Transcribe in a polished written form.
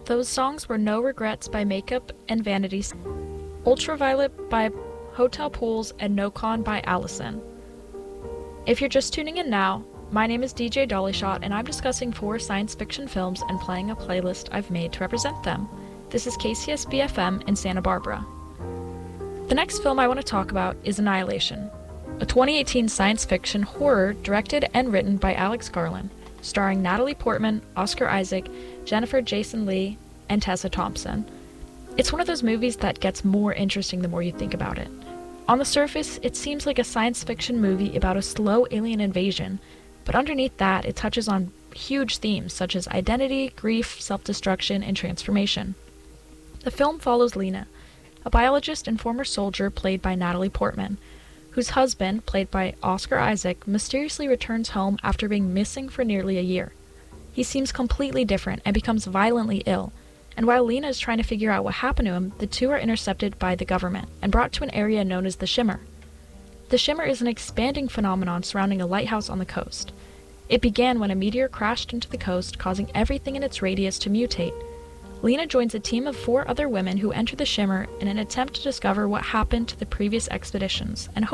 Those songs were No Regrets by Makeup and Vanity, Ultraviolet by Hotel Pools, and No Con by Allison. If you're just tuning in now, my name is DJ Dollyshot, and I'm discussing 4 science fiction films and playing a playlist I've made to represent them. This is KCSB-FM in Santa Barbara. The next film I want to talk about is Annihilation, a 2018 science fiction horror directed and written by Alex Garland, starring Natalie Portman, Oscar Isaac, Jennifer Jason Leigh, and Tessa Thompson. It's one of those movies that gets more interesting the more you think about it. On the surface, it seems like a science fiction movie about a slow alien invasion, but underneath that, it touches on huge themes such as identity, grief, self-destruction, and transformation. The film follows Lena, a biologist and former soldier played by Natalie Portman, whose husband, played by Oscar Isaac, mysteriously returns home after being missing for nearly a year. He seems completely different and becomes violently ill, and while Lena is trying to figure out what happened to him, the two are intercepted by the government and brought to an area known as the Shimmer. The Shimmer is an expanding phenomenon surrounding a lighthouse on the coast. It began when a meteor crashed into the coast, causing everything in its radius to mutate. Lena joins a team of 4 other women who enter the Shimmer in an attempt to discover what happened to the previous expeditions and